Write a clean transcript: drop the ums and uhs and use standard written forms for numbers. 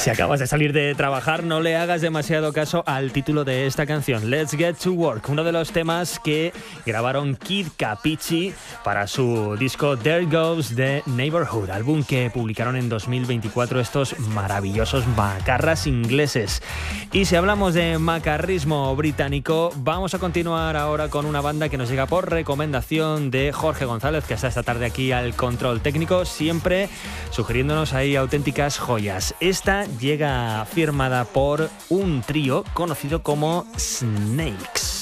Si acabas de salir de trabajar, no le hagas demasiado caso al título de esta canción, Let's Get to Work, uno de los temas que grabaron Kid Capici para su disco There Goes the Neighborhood, álbum que publicaron en 2024 estos maravillosos macarras ingleses. Y si hablamos de macarrismo británico, vamos a continuar ahora con una banda que nos llega por recomendación de Jorge González, que está esta tarde aquí al control técnico, siempre sugiriéndonos ahí auténticas joyas. Esta llega firmada por un trío conocido como Snakes.